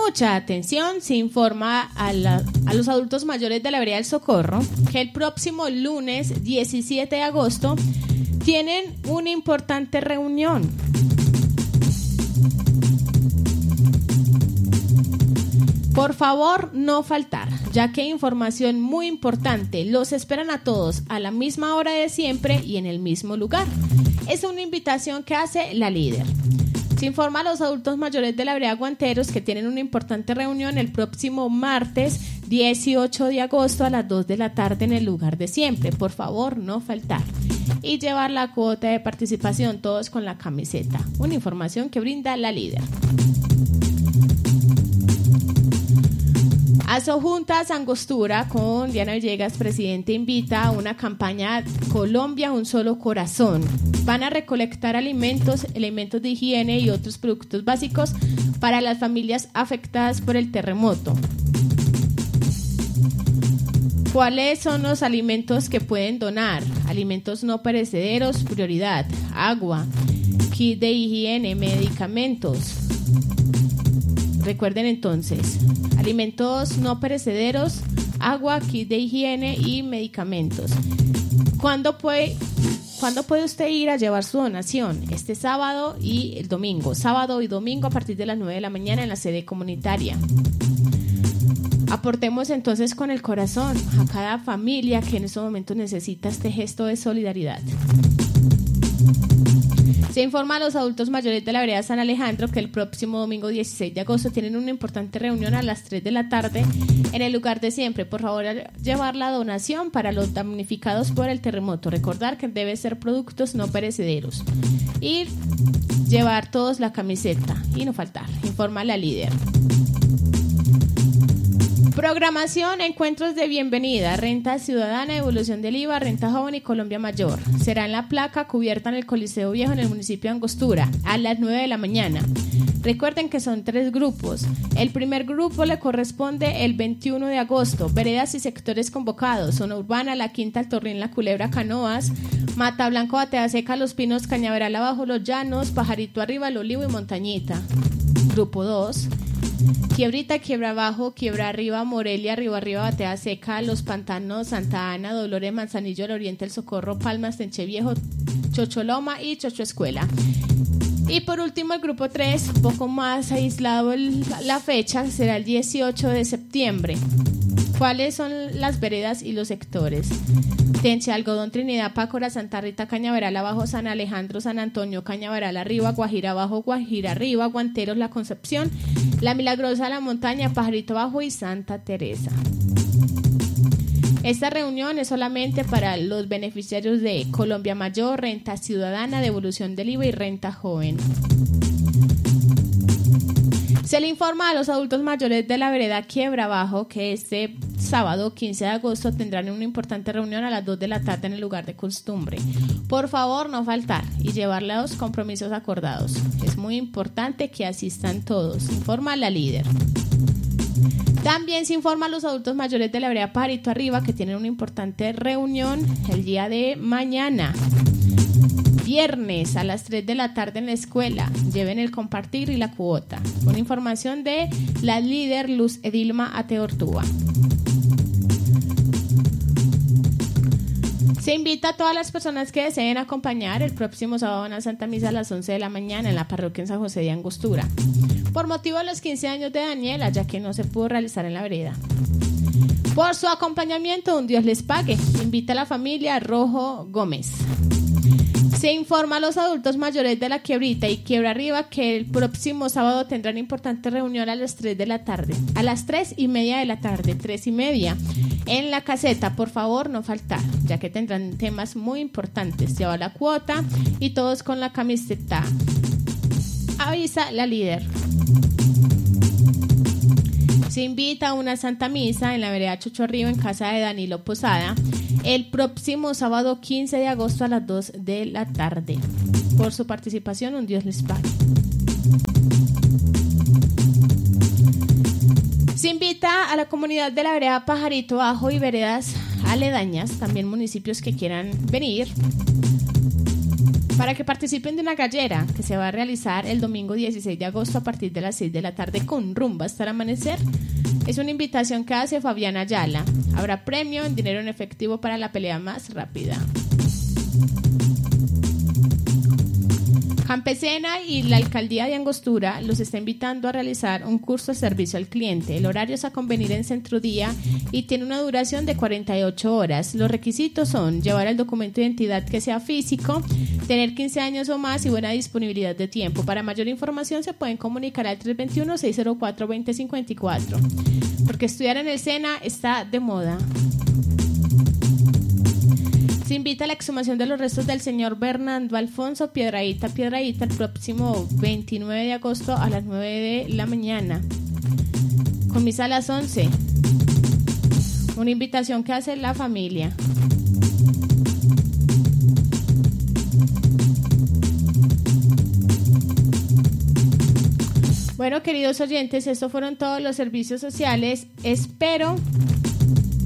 mucha atención, se informa a los adultos mayores de la Vereda del Socorro que el próximo lunes 17 de agosto tienen una importante reunión. Por favor, no faltar, ya que hay información muy importante. Los esperan a todos a la misma hora de siempre y en el mismo lugar. Es una invitación que hace la líder. Se informa a los adultos mayores de la Vereda Guanteros que tienen una importante reunión el próximo martes 18 de agosto a las 2 de la tarde en el lugar de siempre. Por favor, no faltar. Y llevar la cuota de participación, todos con la camiseta. Una información que brinda la líder. Asojuntas Angostura con Diana Villegas, presidente, invita a una campaña Colombia, un solo corazón. Van a recolectar elementos de higiene y otros productos básicos para las familias afectadas por el terremoto. ¿Cuáles son los alimentos que pueden donar? Alimentos no perecederos, prioridad, agua, kit de higiene, medicamentos. Recuerden entonces, alimentos no perecederos, agua, kit de higiene y medicamentos. ¿Cuándo puede usted ir a llevar su donación? Este sábado y el domingo. Sábado y domingo a partir de las 9 de la mañana en la sede comunitaria. Aportemos entonces con el corazón a cada familia que en estos momentos necesita este gesto de solidaridad. Se informa a los adultos mayores de la Vereda San Alejandro que el próximo domingo 16 de agosto tienen una importante reunión a las 3 de la tarde en el lugar de siempre. Por favor, llevar la donación para los damnificados por el terremoto. Recordar que debe ser productos no perecederos. Y llevar todos la camiseta y no faltar. Informa la líder. Programación, encuentros de bienvenida, renta ciudadana, devolución del IVA, renta joven y Colombia Mayor. Será en la placa cubierta en el Coliseo Viejo en el municipio de Angostura a las 9 de la mañana. Recuerden que son 3 grupos. El primer grupo le corresponde el 21 de agosto. Veredas y sectores convocados: Zona Urbana, La Quinta, El Torrín, La Culebra, Canoas, Mata Blanco, Batea Seca, Los Pinos, Cañaveral Abajo, Los Llanos, Pajarito Arriba, El Olivo y Montañita. Grupo 2: Quiebrita, Quiebra Abajo, Quiebra Arriba, Morelia, Río Arriba, Batea Seca, Los Pantanos, Santa Ana, Dolores, Manzanillo, El Oriente, El Socorro, Palmas, Tenche Viejo, Chocholoma y Chocho Escuela. Y por último el grupo 3, un poco más aislado la fecha, será el 18 de septiembre. ¿Cuáles son las veredas y los sectores? Tenche, Algodón, Trinidad, Pácora, Santa Rita, Cañaveral Abajo, San Alejandro, San Antonio, Cañaveral Arriba, Guajira Abajo, Guajira Arriba, Guanteros, La Concepción, La Milagrosa, La Montaña, Pajarito Abajo y Santa Teresa. Esta reunión es solamente para los beneficiarios de Colombia Mayor, renta ciudadana, devolución del IVA y renta joven. Se le informa a los adultos mayores de la vereda Quiebra Abajo que este sábado 15 de agosto tendrán una importante reunión a las 2 de la tarde en el lugar de costumbre. Por favor, no faltar y llevar los compromisos acordados. Es muy importante que asistan todos, informa la líder. También se informa a los adultos mayores de la vereda Pajarito Arriba que tienen una importante reunión el día de mañana, viernes a las 3 de la tarde en la escuela. Lleven el compartir y la cuota. Con información de la líder Luz Edilma Ateortúa. Se invita a todas las personas que deseen acompañar el próximo sábado a una Santa Misa a las 11 de la mañana en la parroquia en San José de Angostura, por motivo de los 15 años de Daniela, ya que no se pudo realizar en la vereda. Por su acompañamiento, un Dios les pague. Invita a la familia Rojo Gómez. Se informa a los adultos mayores de la Quiebrita y Quiebra Arriba que el próximo sábado tendrán importante reunión a las 3 de la tarde, a las 3:30 de la tarde, 3:30, en la caseta. Por favor, no faltar, ya que tendrán temas muy importantes. Lleva la cuota y todos con la camiseta. Avisa la líder. Se invita a una Santa Misa en la vereda Chocho Arriba en casa de Danilo Posada el próximo sábado 15 de agosto a las 2 de la tarde. Por su participación, un Dios les pague. Se invita a la comunidad de la vereda Pajarito Abajo y veredas aledañas, también municipios que quieran venir, para que participen de una gallera que se va a realizar el domingo 16 de agosto a partir de las 6 de la tarde con rumba hasta el amanecer. Es una invitación que hace Fabián Ayala. Habrá premio en dinero en efectivo para la pelea más rápida. Campesina y la alcaldía de Angostura los está invitando a realizar un curso de servicio al cliente. El horario es a convenir en Centro Día y tiene una duración de 48 horas. Los requisitos son llevar el documento de identidad que sea físico, tener 15 años o más y buena disponibilidad de tiempo. Para mayor información se pueden comunicar al 321-604-2054. Porque estudiar en el SENA está de moda. Se invita a la exhumación de los restos del señor Bernardo Alfonso Piedrahíta el próximo 29 de agosto a las 9 de la mañana. Con misa a las 11. Una invitación que hace la familia. Bueno, queridos oyentes, estos fueron todos los servicios sociales. Espero